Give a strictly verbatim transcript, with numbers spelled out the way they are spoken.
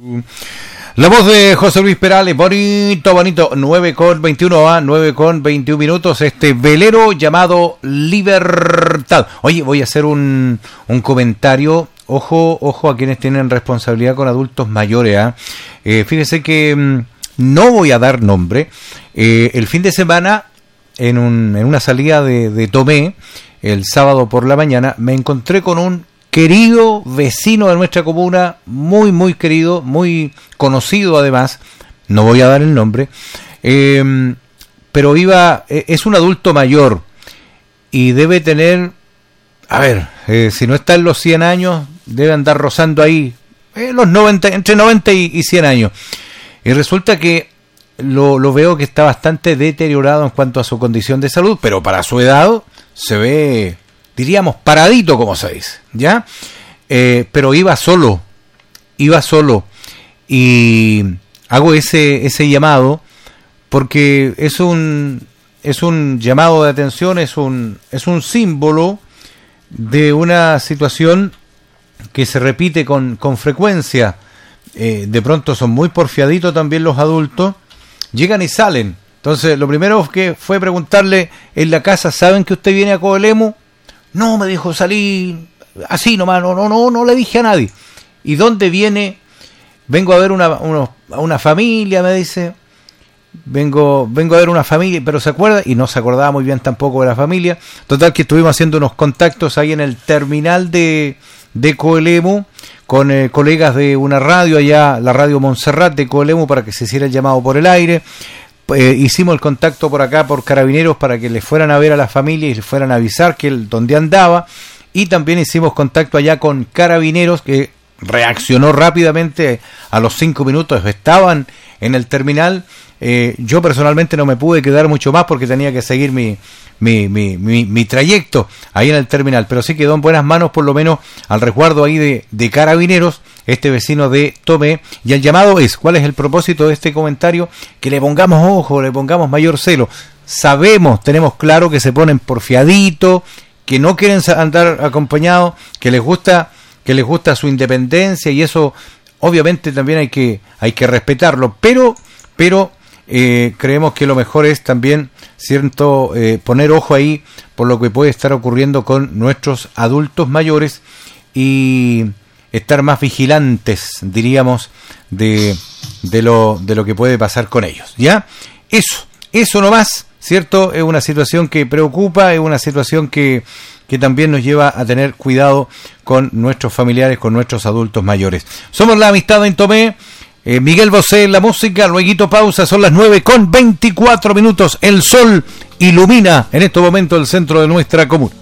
La voz de José Luis Perales, bonito, bonito, nueve con veintiuno a nueve con veintiuno minutos, este velero llamado Libertad. Oye, voy a hacer un, un comentario, ojo, ojo a quienes tienen responsabilidad con adultos mayores, ¿eh? Eh, fíjense que mmm, no voy a dar nombre, eh, el fin de semana, en, un, en una salida de, de Tomé, el sábado por la mañana, me encontré con un querido vecino de nuestra comuna, muy, muy querido, muy conocido además, no voy a dar el nombre, eh, pero iba, es un adulto mayor y debe tener, a ver, eh, si no está en los cien años, debe andar rozando ahí, eh, los noventa, entre noventa y, y cien años. Y resulta que lo, lo veo que está bastante deteriorado en cuanto a su condición de salud, pero para su edad se ve, diríamos, paradito, como se dice, ¿ya? Eh, pero iba solo, iba solo, y hago ese ese llamado porque es un es un llamado de atención, es un es un símbolo de una situación que se repite con, con frecuencia. Eh, de pronto son muy porfiaditos también los adultos, llegan y salen. Entonces lo primero que fue preguntarle en la casa, ¿saben que usted viene a Coelemu? No, me dijo, salí así nomás, no, no, no, no le dije a nadie. ¿Y dónde viene? Vengo a ver una, uno, a una familia, me dice. Vengo, vengo a ver una familia, pero se acuerda, y no se acordaba muy bien tampoco de la familia. Total que estuvimos haciendo unos contactos ahí en el terminal de, de Coelemu, con eh, colegas de una radio allá, la radio Montserrat de Coelemu, para que se hiciera el llamado por el aire. Eh, hicimos el contacto por acá por Carabineros para que le fueran a ver a la familia y le fueran a avisar que él, dónde andaba, y también hicimos contacto allá con Carabineros, que reaccionó rápidamente. A los cinco minutos estaban en el terminal. Eh, yo personalmente no me pude quedar mucho más porque tenía que seguir mi, mi, mi, mi, mi trayecto ahí en el terminal, pero sí quedó en buenas manos, por lo menos al resguardo ahí de, de Carabineros, este vecino de Tomé. Y el llamado es, ¿cuál es el propósito de este comentario? Que le pongamos ojo, le pongamos mayor celo. Sabemos, tenemos claro que se ponen porfiaditos, que no quieren andar acompañados, que les gusta, que les gusta su independencia, y eso obviamente también hay que, hay que respetarlo, pero, pero eh, creemos que lo mejor es también, cierto, eh, poner ojo ahí por lo que puede estar ocurriendo con nuestros adultos mayores y estar más vigilantes, diríamos, de, de lo, de lo que puede pasar con ellos, ¿ya? Eso, eso nomás, ¿cierto? Es una situación que preocupa, es una situación que, que también nos lleva a tener cuidado con nuestros familiares, con nuestros adultos mayores. Somos La Amistad en Tomé, eh, Miguel Bosé en la música, lueguito pausa, son las nueve con veinticuatro minutos, el sol ilumina en este momento el centro de nuestra comuna.